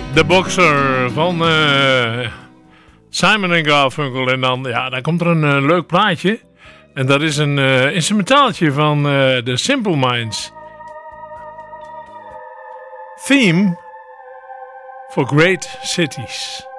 De Boxer van Simon & Garfunkel. En dan, dan komt er een leuk plaatje. En dat is een instrumentaaltje van The Simple Minds. Theme for Great Cities.